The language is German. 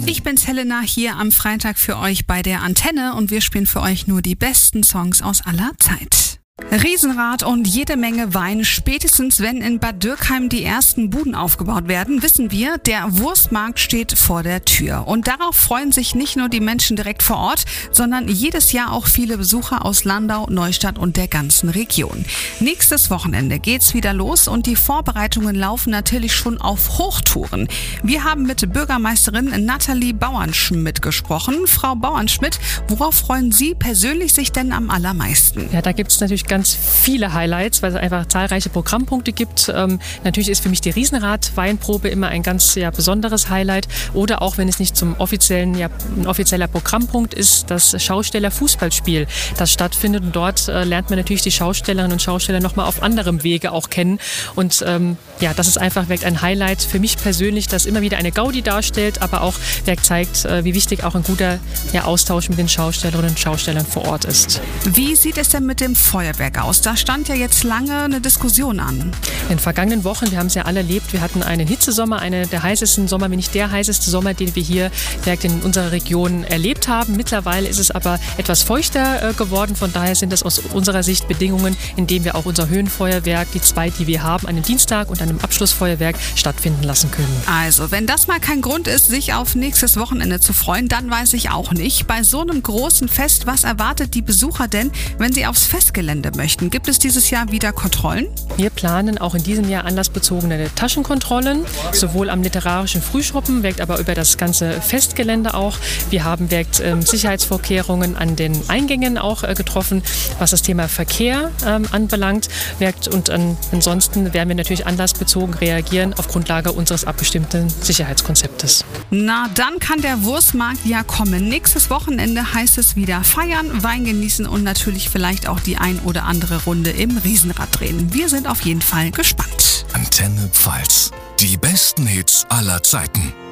Ich bin's Helena, hier am Freitag für euch bei der Antenne und wir spielen für euch nur die besten Songs aus aller Zeit. Riesenrad und jede Menge Wein. Spätestens wenn in Bad Dürkheim die ersten Buden aufgebaut werden, wissen wir, der Wurstmarkt steht vor der Tür. Und darauf freuen sich nicht nur die Menschen direkt vor Ort, sondern jedes Jahr auch viele Besucher aus Landau, Neustadt und der ganzen Region. Nächstes Wochenende geht's wieder los und die Vorbereitungen laufen natürlich schon auf Hochtouren. Wir haben mit Bürgermeisterin Nathalie Bauernschmidt gesprochen. Frau Bauernschmidt, worauf freuen Sie persönlich sich denn am allermeisten? Ja, da gibt's natürlich ganz viele Highlights, weil es einfach zahlreiche Programmpunkte gibt. Natürlich ist für mich die Riesenrad-Weinprobe immer ein ganz besonderes Highlight. Oder auch wenn es nicht zum ein offizieller Programmpunkt ist, das Schausteller-Fußballspiel, das stattfindet. Und dort lernt man natürlich die Schaustellerinnen und Schausteller nochmal auf anderem Wege auch kennen. Und das ist einfach wirklich ein Highlight für mich persönlich, das immer wieder eine Gaudi darstellt, aber auch zeigt, wie wichtig auch ein guter Austausch mit den Schaustellerinnen und Schaustellern vor Ort ist. Wie sieht es denn mit dem Feuerwerk aus? Da stand ja jetzt lange eine Diskussion an. In den vergangenen Wochen, wir haben es ja alle erlebt, wir hatten einen Hitzesommer, einer der heißesten Sommer, wenn nicht der heißeste Sommer, den wir hier direkt in unserer Region erlebt haben. Mittlerweile ist es aber etwas feuchter geworden, von daher sind das aus unserer Sicht Bedingungen, in denen wir auch unser Höhenfeuerwerk, die zwei, die wir haben, an einem Dienstag und einem Abschlussfeuerwerk stattfinden lassen können. Also, wenn das mal kein Grund ist, sich auf nächstes Wochenende zu freuen, dann weiß ich auch nicht. Bei so einem großen Fest, was erwartet die Besucher denn, wenn sie aufs Festgelände möchten? Gibt es dieses Jahr wieder Kontrollen? Wir planen auch in diesem Jahr anlassbezogene Taschenkontrollen, sowohl am literarischen Frühschoppen, aber über das ganze Festgelände auch. Wir haben Sicherheitsvorkehrungen an den Eingängen auch getroffen, was das Thema Verkehr anbelangt. Und ansonsten werden wir natürlich anlassbezogen reagieren auf Grundlage unseres abgestimmten Sicherheitskonzeptes. Na, dann kann der Wurstmarkt ja kommen. Nächstes Wochenende heißt es wieder feiern, Wein genießen und natürlich vielleicht auch die ein oder andere Runde im Riesenrad drehen. Wir sind auf jeden Fall gespannt. Antenne Pfalz. Die besten Hits aller Zeiten.